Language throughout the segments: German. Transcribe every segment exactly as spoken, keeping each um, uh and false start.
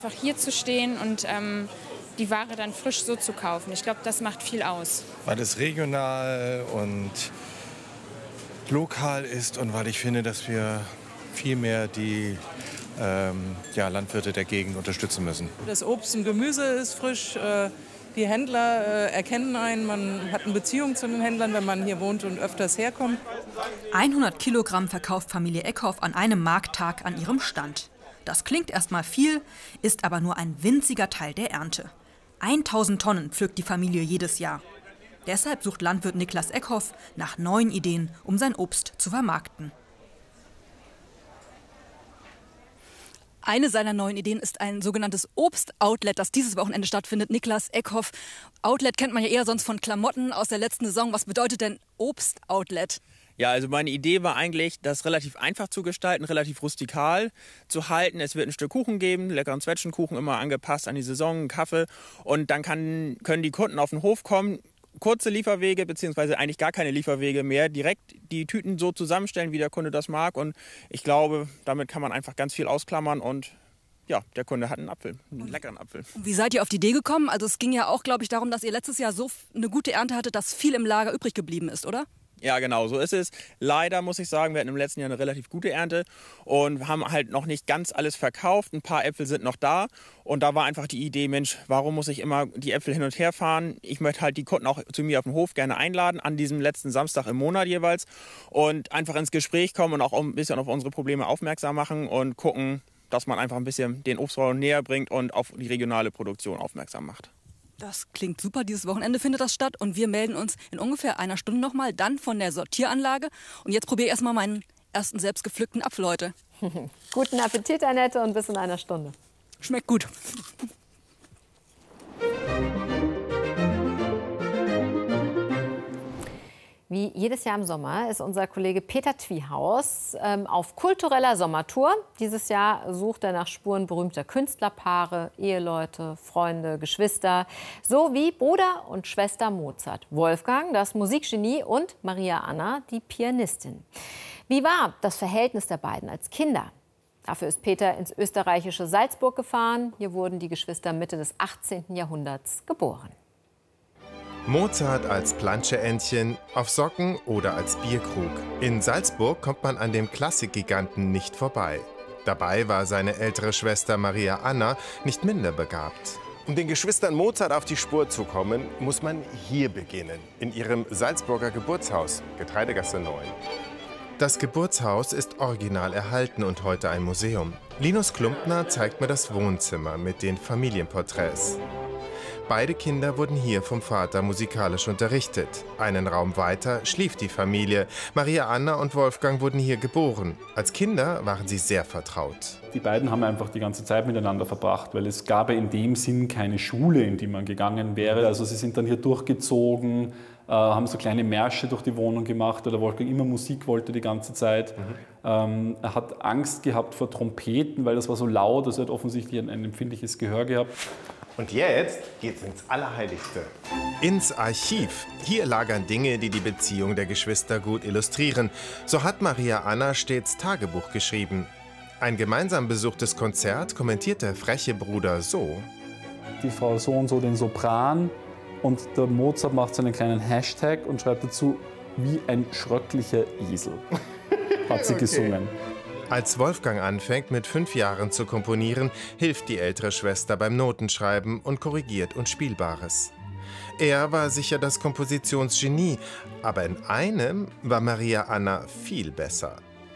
Einfach hier zu stehen und ähm, die Ware dann frisch so zu kaufen. Ich glaube, das macht viel aus. Weil es regional und lokal ist und weil ich finde, dass wir viel mehr die ähm, ja, Landwirte der Gegend unterstützen müssen. Das Obst und Gemüse ist frisch. Äh, die Händler äh, erkennen einen. Man hat eine Beziehung zu den Händlern, wenn man hier wohnt und öfters herkommt. hundert Kilogramm verkauft Familie Eckhoff an einem Markttag an ihrem Stand. Das klingt erstmal viel, ist aber nur ein winziger Teil der Ernte. tausend Tonnen pflückt die Familie jedes Jahr. Deshalb sucht Landwirt Niklas Eckhoff nach neuen Ideen, um sein Obst zu vermarkten. Eine seiner neuen Ideen ist ein sogenanntes Obst-Outlet, das dieses Wochenende stattfindet. Niklas Eckhoff, Outlet kennt man ja eher sonst von Klamotten aus der letzten Saison. Was bedeutet denn Obst-Outlet? Ja, also meine Idee war eigentlich, das relativ einfach zu gestalten, relativ rustikal zu halten. Es wird ein Stück Kuchen geben, leckeren Zwetschgenkuchen, immer angepasst an die Saison, einen Kaffee. Und dann kann, können die Kunden auf den Hof kommen, kurze Lieferwege, beziehungsweise eigentlich gar keine Lieferwege mehr, direkt die Tüten so zusammenstellen, wie der Kunde das mag. Und ich glaube, damit kann man einfach ganz viel ausklammern und ja, der Kunde hat einen Apfel, einen leckeren Apfel. Und wie seid ihr auf die Idee gekommen? Also es ging ja auch, glaube ich, darum, dass ihr letztes Jahr so eine gute Ernte hattet, dass viel im Lager übrig geblieben ist, oder? Ja, genau, so ist es. Leider muss ich sagen, wir hatten im letzten Jahr eine relativ gute Ernte und haben halt noch nicht ganz alles verkauft. Ein paar Äpfel sind noch da und da war einfach die Idee, Mensch, warum muss ich immer die Äpfel hin und her fahren? Ich möchte halt die Kunden auch zu mir auf den Hof gerne einladen, an diesem letzten Samstag im Monat jeweils und einfach ins Gespräch kommen und auch ein bisschen auf unsere Probleme aufmerksam machen und gucken, dass man einfach ein bisschen den Obstbau näher bringt und auf die regionale Produktion aufmerksam macht. Das klingt super. Dieses Wochenende findet das statt und wir melden uns in ungefähr einer Stunde nochmal, dann von der Sortieranlage. Und jetzt probiere ich erstmal meinen ersten selbst gepflückten Apfel heute. Guten Appetit, Annette, und bis in einer Stunde. Schmeckt gut. Wie jedes Jahr im Sommer ist unser Kollege Peter Twiehaus ähm, auf kultureller Sommertour. Dieses Jahr sucht er nach Spuren berühmter Künstlerpaare, Eheleute, Freunde, Geschwister, sowie Bruder und Schwester Mozart, Wolfgang, das Musikgenie, und Maria Anna, die Pianistin. Wie war das Verhältnis der beiden als Kinder? Dafür ist Peter ins österreichische Salzburg gefahren. Hier wurden die Geschwister Mitte des achtzehnten Jahrhunderts geboren. Mozart als Planscheentchen, auf Socken oder als Bierkrug. In Salzburg kommt man an dem Klassikgiganten nicht vorbei. Dabei war seine ältere Schwester Maria Anna nicht minder begabt. Um den Geschwistern Mozart auf die Spur zu kommen, muss man hier beginnen, in ihrem Salzburger Geburtshaus, Getreidegasse neun. Das Geburtshaus ist original erhalten und heute ein Museum. Linus Klumpner zeigt mir das Wohnzimmer mit den Familienporträts. Beide Kinder wurden hier vom Vater musikalisch unterrichtet. Einen Raum weiter schlief die Familie. Maria Anna und Wolfgang wurden hier geboren. Als Kinder waren sie sehr vertraut. Die beiden haben einfach die ganze Zeit miteinander verbracht, weil es gab in dem Sinn keine Schule, in die man gegangen wäre. Also sie sind dann hier durchgezogen, äh, haben so kleine Märsche durch die Wohnung gemacht, weil der Wolfgang immer Musik wollte die ganze Zeit. Mhm. Ähm, er hat Angst gehabt vor Trompeten, weil das war so laut, also er hat offensichtlich ein, ein empfindliches Gehör gehabt. Und jetzt geht's ins Allerheiligste. Ins Archiv. Hier lagern Dinge, die die Beziehung der Geschwister gut illustrieren. So hat Maria Anna stets Tagebuch geschrieben. Ein gemeinsam besuchtes Konzert kommentiert der freche Bruder so: Die Frau so und so den Sopran und der Mozart macht so einen kleinen Hashtag und schreibt dazu, wie ein schröcklicher Esel, hat sie okay. gesungen. Als Wolfgang anfängt, mit fünf Jahren zu komponieren, hilft die ältere Schwester beim Notenschreiben und korrigiert Unspielbares. Er war sicher das Kompositionsgenie, aber in einem war Maria Anna viel besser.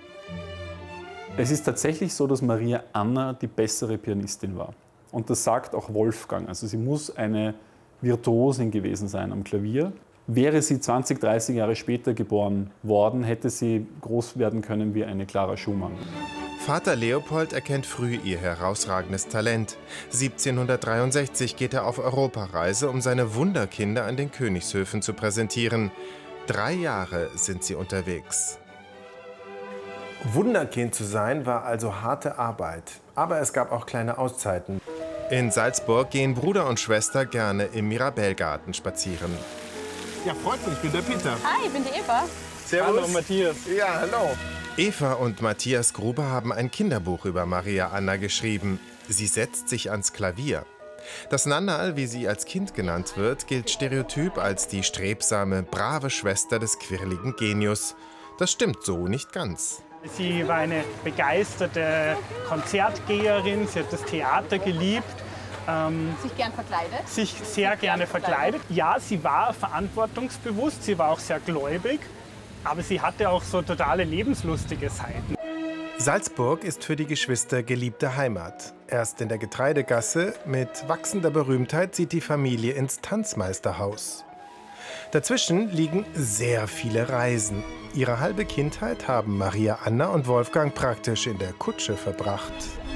Es ist tatsächlich so, dass Maria Anna die bessere Pianistin war. Und das sagt auch Wolfgang. Also sie muss eine Virtuosin gewesen sein am Klavier. Wäre sie zwanzig, dreißig Jahre später geboren worden, hätte sie groß werden können wie eine Clara Schumann. Vater Leopold erkennt früh ihr herausragendes Talent. siebzehnhundertdreiundsechzig geht er auf Europareise, um seine Wunderkinder an den Königshöfen zu präsentieren. Drei Jahre sind sie unterwegs. Wunderkind zu sein war also harte Arbeit. Aber es gab auch kleine Auszeiten. In Salzburg gehen Bruder und Schwester gerne im Mirabellgarten spazieren. Ja, freut mich, ich bin der Peter. Hi, ich bin die Eva. Servus. Hallo, Matthias. Ja, hallo. Eva und Matthias Gruber haben ein Kinderbuch über Maria Anna geschrieben. Sie setzt sich ans Klavier. Das Nannal, wie sie als Kind genannt wird, gilt stereotyp als die strebsame, brave Schwester des quirligen Genius. Das stimmt so nicht ganz. Sie war eine begeisterte Konzertgeherin, sie hat das Theater geliebt. Ähm, sich gern verkleidet? Sich sehr gerne verkleidet. Ja, sie war verantwortungsbewusst, sie war auch sehr gläubig, aber sie hatte auch so totale lebenslustige Seiten. Salzburg ist für die Geschwister geliebte Heimat. Erst in der Getreidegasse mit wachsender Berühmtheit zieht die Familie ins Tanzmeisterhaus. Dazwischen liegen sehr viele Reisen. Ihre halbe Kindheit haben Maria Anna und Wolfgang praktisch in der Kutsche verbracht.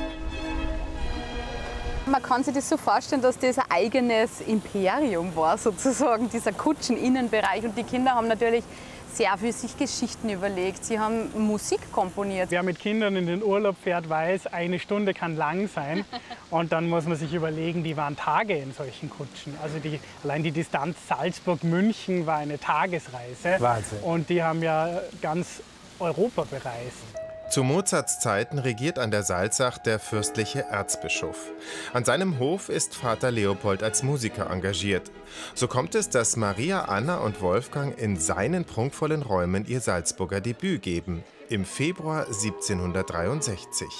Man kann sich das so vorstellen, dass das ein eigenes Imperium war, sozusagen, dieser Kutscheninnenbereich. Und die Kinder haben natürlich sehr viel sich Geschichten überlegt. Sie haben Musik komponiert. Wer mit Kindern in den Urlaub fährt, weiß, eine Stunde kann lang sein. Und dann muss man sich überlegen, die waren Tage in solchen Kutschen. Also die, allein die Distanz Salzburg-München war eine Tagesreise. Wahnsinn. Und die haben ja ganz Europa bereist. Zu Mozarts Zeiten regiert an der Salzach der fürstliche Erzbischof. An seinem Hof ist Vater Leopold als Musiker engagiert. So kommt es, dass Maria Anna und Wolfgang in seinen prunkvollen Räumen ihr Salzburger Debüt geben, im Februar siebzehnhundertdreiundsechzig.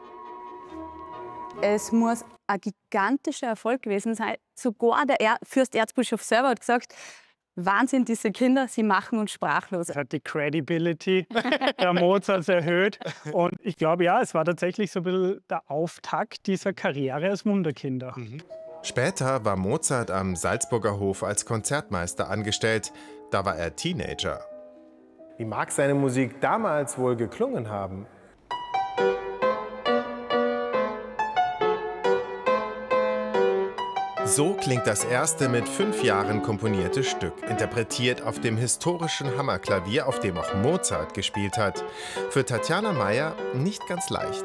Es muss ein gigantischer Erfolg gewesen sein. Sogar der er Fürsterzbischof selber hat gesagt, Wahnsinn, diese Kinder, sie machen uns sprachlos. Das hat die Credibility der Mozarts erhöht. Und ich glaube, ja, es war tatsächlich so ein bisschen der Auftakt dieser Karriere als Wunderkinder. Mhm. Später war Mozart am Salzburger Hof als Konzertmeister angestellt. Da war er Teenager. Wie mag seine Musik damals wohl geklungen haben? So klingt das erste mit fünf Jahren komponierte Stück, interpretiert auf dem historischen Hammerklavier, auf dem auch Mozart gespielt hat. Für Tatjana Meyer nicht ganz leicht.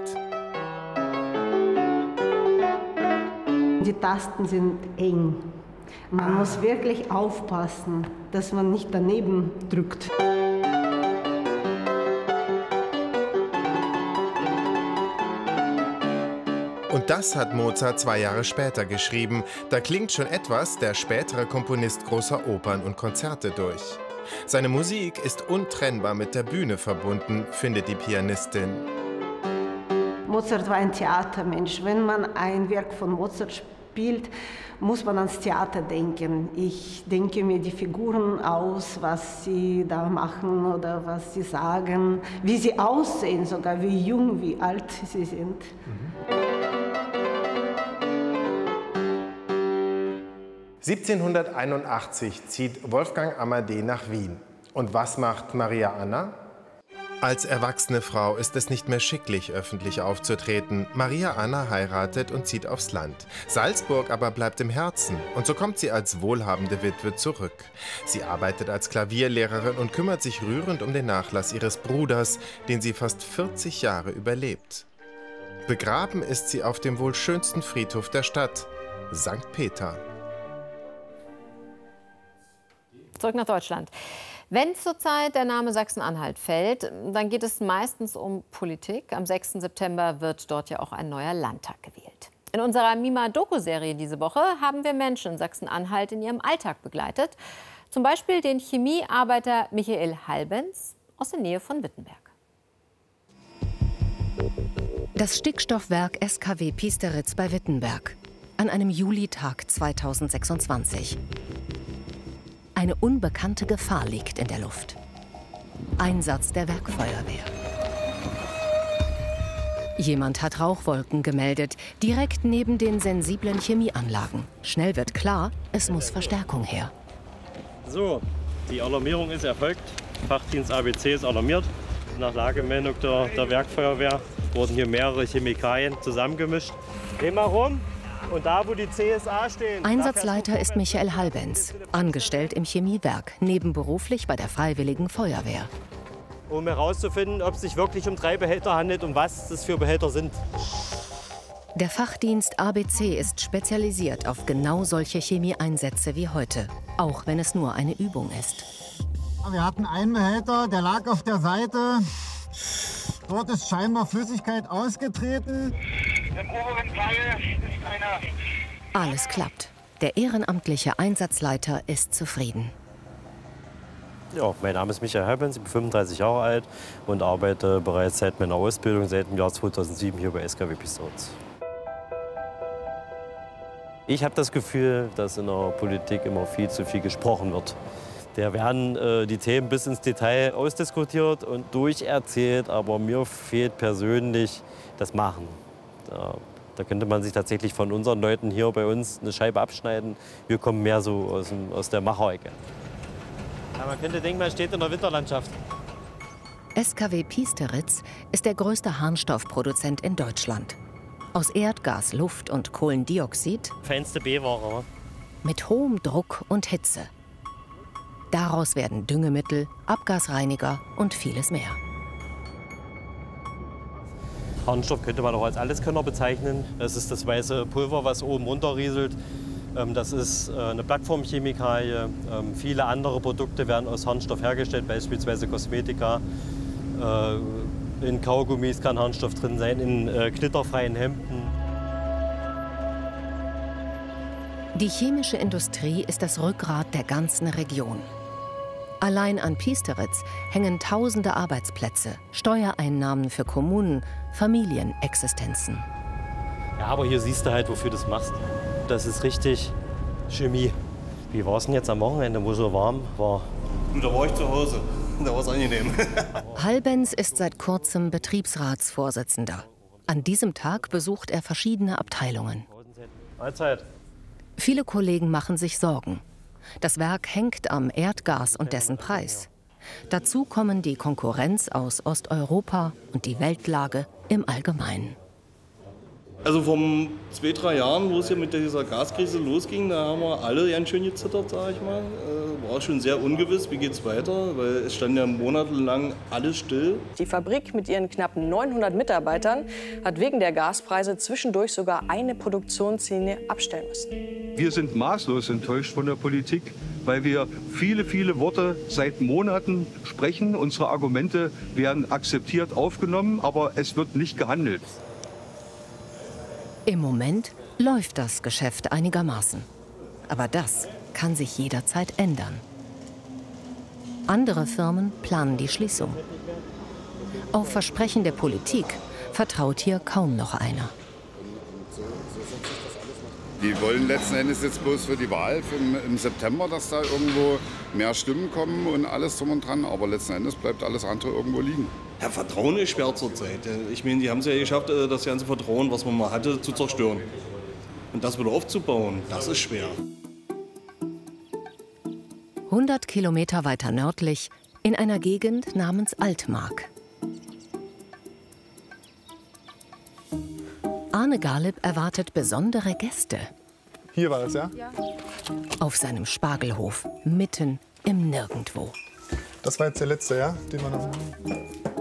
Die Tasten sind eng. Man muss wirklich aufpassen, dass man nicht daneben drückt. Und das hat Mozart zwei Jahre später geschrieben. Da klingt schon etwas der spätere Komponist großer Opern und Konzerte durch. Seine Musik ist untrennbar mit der Bühne verbunden, findet die Pianistin. Mozart war ein Theatermensch. Wenn man ein Werk von Mozart spielt, muss man ans Theater denken. Ich denke mir die Figuren aus, was sie da machen oder was sie sagen, wie sie aussehen, sogar wie jung, wie alt sie sind. Mhm. siebzehnhunderteinundachtzig zieht Wolfgang Amadé nach Wien. Und was macht Maria Anna? Als erwachsene Frau ist es nicht mehr schicklich, öffentlich aufzutreten. Maria Anna heiratet und zieht aufs Land. Salzburg aber bleibt im Herzen. Und so kommt sie als wohlhabende Witwe zurück. Sie arbeitet als Klavierlehrerin und kümmert sich rührend um den Nachlass ihres Bruders, den sie fast vierzig Jahre überlebt. Begraben ist sie auf dem wohl schönsten Friedhof der Stadt, Sankt Peter. Zurück nach Deutschland. Wenn zurzeit der Name Sachsen-Anhalt fällt, dann geht es meistens um Politik. Am sechsten September wird dort ja auch ein neuer Landtag gewählt. In unserer Mima-Doku-Serie diese Woche haben wir Menschen in Sachsen-Anhalt in ihrem Alltag begleitet. Zum Beispiel den Chemiearbeiter Michael Halbens aus der Nähe von Wittenberg. Das Stickstoffwerk S K W Piesteritz bei Wittenberg. An einem Julitag zweitausendsechsundzwanzig. Eine unbekannte Gefahr liegt in der Luft. Einsatz der Werkfeuerwehr. Jemand hat Rauchwolken gemeldet, direkt neben den sensiblen Chemieanlagen. Schnell wird klar, es muss Verstärkung her. So, die Alarmierung ist erfolgt. Fachdienst A B C ist alarmiert. Nach Lagemeldung der, der Werkfeuerwehr wurden hier mehrere Chemikalien zusammengemischt. Dreh mal rum. Und da, wo die C S A stehen. Einsatzleiter ist Michael Halbens, angestellt im Chemiewerk, nebenberuflich bei der Freiwilligen Feuerwehr. Um herauszufinden, ob es sich wirklich um drei Behälter handelt und was das für Behälter sind. Der Fachdienst A B C ist spezialisiert auf genau solche Chemieeinsätze wie heute, auch wenn es nur eine Übung ist. Wir hatten einen Behälter, der lag auf der Seite. Dort ist scheinbar Flüssigkeit ausgetreten. Im oberen Teil ist einer. Alles klappt. Der ehrenamtliche Einsatzleiter ist zufrieden. Ja, mein Name ist Michael Halbens, ich bin fünfunddreißig Jahre alt und arbeite bereits seit meiner Ausbildung, seit dem Jahr zweitausendsieben hier bei S K W Piesteritz. Ich habe das Gefühl, dass in der Politik immer viel zu viel gesprochen wird. Da werden äh, die Themen bis ins Detail ausdiskutiert und durcherzählt, aber mir fehlt persönlich das Machen. Da, da könnte man sich tatsächlich von unseren Leuten hier bei uns eine Scheibe abschneiden. Wir kommen mehr so aus, dem, aus der Macherecke. Ja, man könnte denken, man steht in der Winterlandschaft. S K W Piesteritz ist der größte Harnstoffproduzent in Deutschland. Aus Erdgas, Luft und Kohlendioxid. Feinste B-Ware. Mit hohem Druck und Hitze. Daraus werden Düngemittel, Abgasreiniger und vieles mehr. Harnstoff könnte man auch als Alleskönner bezeichnen. Das ist das weiße Pulver, was oben runterrieselt. Das ist eine Plattformchemikalie. Viele andere Produkte werden aus Harnstoff hergestellt, beispielsweise Kosmetika. In Kaugummis kann Harnstoff drin sein, in knitterfreien Hemden. Die chemische Industrie ist das Rückgrat der ganzen Region. Allein an Piesteritz hängen tausende Arbeitsplätze, Steuereinnahmen für Kommunen, Familienexistenzen. Ja, aber hier siehst du halt, wofür du das machst. Das ist richtig Chemie. Wie war es denn jetzt am Wochenende, wo es so warm war? Da war ich zu Hause. Da war es angenehm. Halbens ist seit kurzem Betriebsratsvorsitzender. An diesem Tag besucht er verschiedene Abteilungen. Mahlzeit. Viele Kollegen machen sich Sorgen. Das Werk hängt am Erdgas und dessen Preis. Dazu kommen die Konkurrenz aus Osteuropa und die Weltlage im Allgemeinen. Also vor zwei, drei Jahren, wo es hier mit dieser Gaskrise losging, da haben wir alle ganz schön gezittert, sag ich mal. War schon sehr ungewiss, wie geht's weiter, weil es stand ja monatelang alles still. Die Fabrik mit ihren knapp neunhundert Mitarbeitern hat wegen der Gaspreise zwischendurch sogar eine Produktionslinie abstellen müssen. Wir sind maßlos enttäuscht von der Politik, weil wir viele, viele Worte seit Monaten sprechen. Unsere Argumente werden akzeptiert aufgenommen, aber es wird nicht gehandelt. Im Moment läuft das Geschäft einigermaßen. Aber das kann sich jederzeit ändern. Andere Firmen planen die Schließung. Auf Versprechen der Politik vertraut hier kaum noch einer. Die wollen letzten Endes jetzt bloß für die Wahl im, im September, dass da irgendwo mehr Stimmen kommen und alles drum und dran. Aber letzten Endes bleibt alles andere irgendwo liegen. Ja, Vertrauen ist schwer zurzeit. Ich meine, die haben es ja geschafft, das ganze Vertrauen, was man mal hatte, zu zerstören. Und das wieder aufzubauen, das ist schwer. hundert Kilometer weiter nördlich, in einer Gegend namens Altmark. Arne Galib erwartet besondere Gäste. Hier war das, ja? Ja. Auf seinem Spargelhof, mitten im Nirgendwo. Das war jetzt der letzte, ja? Den man